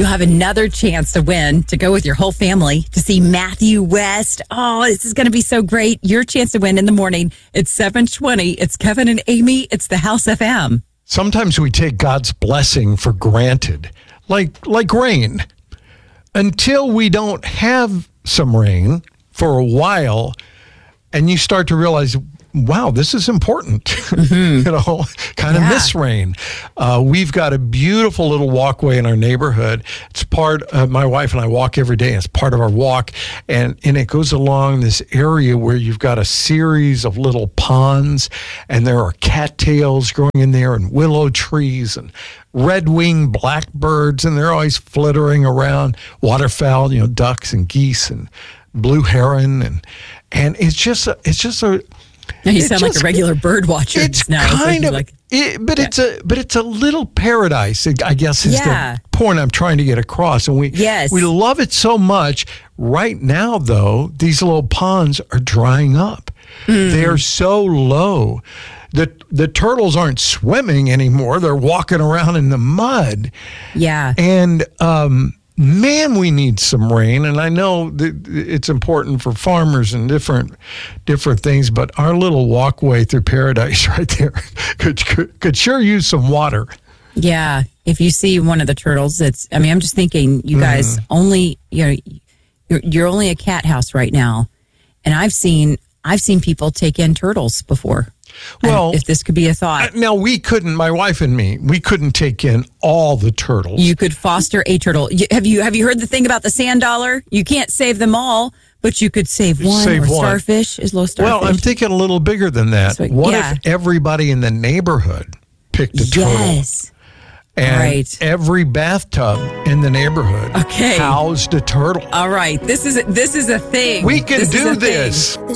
you'll have another chance to win to go with your whole family to see Matthew West. Oh, this is going to be so great. Your chance to win in the morning. It's 7:20. It's Kevin and Amy. It's the House FM. Sometimes we take God's blessing for granted, like rain. Until we don't have some rain for a while, and you start to realize, wow, this is important. Kind of miss rain. We've got a beautiful little walkway in our neighborhood. It's part of my wife and I walk every day. It's part of our walk. And it goes along this area where you've got a series of little ponds, and there are cattails growing in there and willow trees and red-winged blackbirds, and they're always flittering around. Waterfowl, ducks and geese and blue heron. And it's just a Now you sound like a regular bird watcher. It's now. kind of, it's a little paradise, I guess, is the point I'm trying to get across. And we love it so much. Right now, though, these little ponds are drying up. They're so low. The turtles aren't swimming anymore. They're walking around in the mud. Yeah. And, man, we need some rain, and I know that it's important for farmers and different things, but our little walkway through paradise right there could sure use some water. Yeah, if you see one of the turtles, I'm just thinking, you guys only, you're only a cat house right now, and I've seen people take in turtles before. Well, if this could be a thought. Now, we couldn't, my wife and me, we couldn't take in all the turtles. You could foster a turtle. Have you heard the thing about the sand dollar? You can't save them all, but you could save one. Starfish is low starfish. Well, I'm thinking a little bigger than that. What if everybody in the neighborhood picked a turtle? Yes. And every bathtub in the neighborhood housed a turtle. All right. This is a thing. We can do this.